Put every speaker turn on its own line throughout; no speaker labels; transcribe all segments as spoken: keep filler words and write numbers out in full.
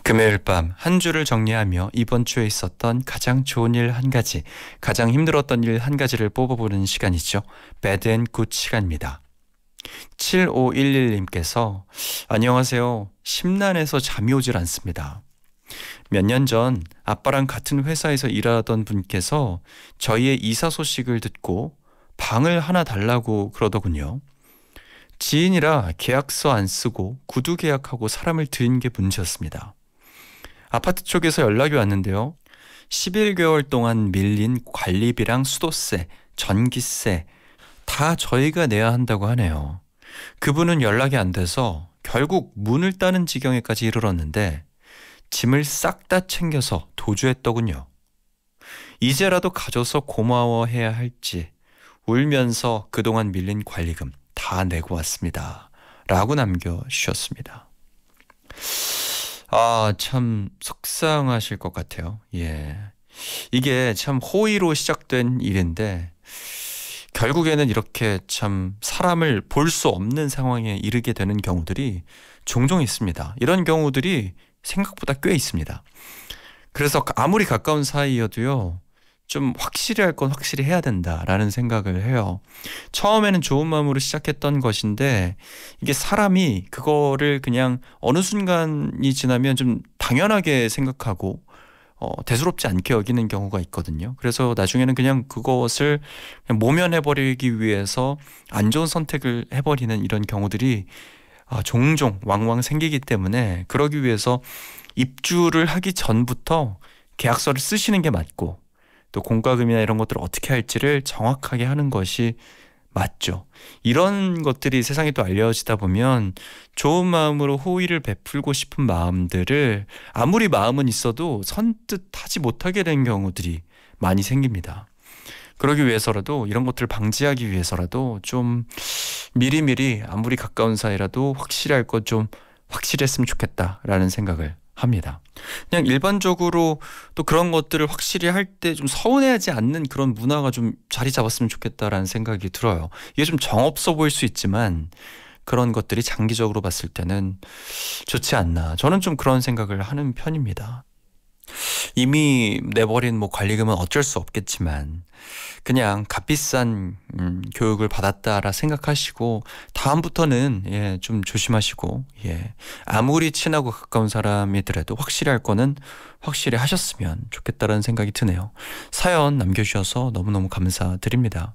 금요일 밤 한 주를 정리하며 이번 주에 있었던 가장 좋은 일 한 가지, 가장 힘들었던 일 한 가지를 뽑아보는 시간이죠. 배드 앤 굿 시간입니다. 칠오일일님께서 안녕하세요. 심란해서 잠이 오질 않습니다. 몇 년 전 아빠랑 같은 회사에서 일하던 분께서 저희의 이사 소식을 듣고 방을 하나 달라고 그러더군요. 지인이라 계약서 안 쓰고 구두 계약하고 사람을 들인 게 문제였습니다. 아파트 쪽에서 연락이 왔는데요. 십일 개월 동안 밀린 관리비랑 수도세, 전기세 다 저희가 내야 한다고 하네요. 그분은 연락이 안 돼서 결국 문을 따는 지경에까지 이르렀는데 짐을 싹 다 챙겨서 도주했더군요. 이제라도 가져서 고마워해야 할지 울면서 그동안 밀린 관리금 다 내고 왔습니다. 라고 남겨주셨습니다. 아, 참 속상하실 것 같아요. 예, 이게 참 호의로 시작된 일인데 결국에는 이렇게 참 사람을 볼 수 없는 상황에 이르게 되는 경우들이 종종 있습니다. 이런 경우들이 생각보다 꽤 있습니다. 그래서 아무리 가까운 사이여도요, 좀 확실히 할 건 확실히 해야 된다라는 생각을 해요. 처음에는 좋은 마음으로 시작했던 것인데 이게 사람이 그거를 그냥 어느 순간이 지나면 좀 당연하게 생각하고 어, 대수롭지 않게 여기는 경우가 있거든요. 그래서 나중에는 그냥 그것을 그냥 모면해버리기 위해서 안 좋은 선택을 해버리는 이런 경우들이 아, 종종 왕왕 생기기 때문에 그러기 위해서 입주를 하기 전부터 계약서를 쓰시는 게 맞고 또 공과금이나 이런 것들을 어떻게 할지를 정확하게 하는 것이 맞죠. 이런 것들이 세상에 또 알려지다 보면 좋은 마음으로 호의를 베풀고 싶은 마음들을 아무리 마음은 있어도 선뜻 하지 못하게 된 경우들이 많이 생깁니다. 그러기 위해서라도 이런 것들을 방지하기 위해서라도 좀 미리미리 아무리 가까운 사이라도 확실히 할 것 좀 확실했으면 좋겠다라는 생각을 합니다. 그냥 일반적으로 또 그런 것들을 확실히 할 때 좀 서운해하지 않는 그런 문화가 좀 자리 잡았으면 좋겠다라는 생각이 들어요. 이게 좀 정없어 보일 수 있지만 그런 것들이 장기적으로 봤을 때는 좋지 않나. 저는 좀 그런 생각을 하는 편입니다. 이미 내버린 뭐 관리금은 어쩔 수 없겠지만 그냥 값비싼 음, 교육을 받았다라 생각하시고 다음부터는 예, 좀 조심하시고 예, 아무리 친하고 가까운 사람이더라도 확실히 할 거는 확실히 하셨으면 좋겠다라는 생각이 드네요. 사연 남겨주셔서 너무너무 감사드립니다.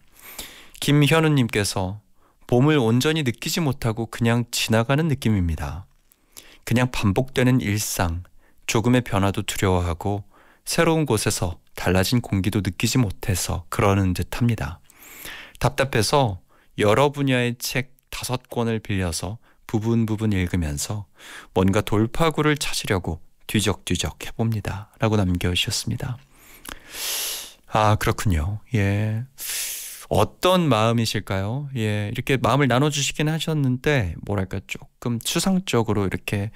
김현우님께서 봄을 온전히 느끼지 못하고 그냥 지나가는 느낌입니다. 그냥 반복되는 일상, 조금의 변화도 두려워하고 새로운 곳에서 달라진 공기도 느끼지 못해서 그러는 듯합니다. 답답해서 여러 분야의 책 다섯 권을 빌려서 부분 부분 읽으면서 뭔가 돌파구를 찾으려고 뒤적뒤적 해봅니다. 라고 남겨주셨습니다. 아, 그렇군요. 예, 어떤 마음이실까요? 예, 이렇게 마음을 나눠주시긴 하셨는데 뭐랄까 조금 추상적으로 이렇게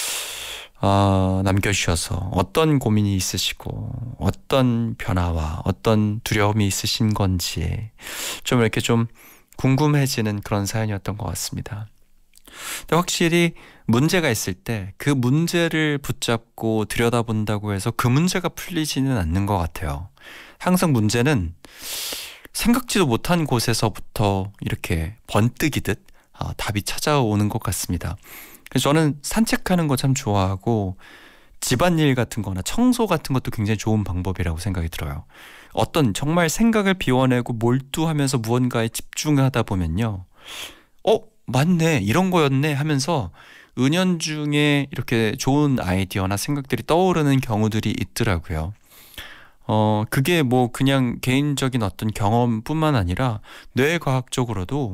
어, 남겨주셔서 어떤 고민이 있으시고 어떤 변화와 어떤 두려움이 있으신 건지 좀 이렇게 좀 궁금해지는 그런 사연이었던 것 같습니다. 근데 확실히 문제가 있을 때 그 문제를 붙잡고 들여다본다고 해서 그 문제가 풀리지는 않는 것 같아요. 항상 문제는 생각지도 못한 곳에서부터 이렇게 번뜩이듯 어, 답이 찾아오는 것 같습니다. 그래서 저는 산책하는 거 참 좋아하고 집안일 같은 거나 청소 같은 것도 굉장히 좋은 방법이라고 생각이 들어요. 어떤 정말 생각을 비워내고 몰두하면서 무언가에 집중하다 보면요. 어? 맞네. 이런 거였네 하면서 은연중에 이렇게 좋은 아이디어나 생각들이 떠오르는 경우들이 있더라고요. 어, 그게 뭐 그냥 개인적인 어떤 경험뿐만 아니라 뇌과학적으로도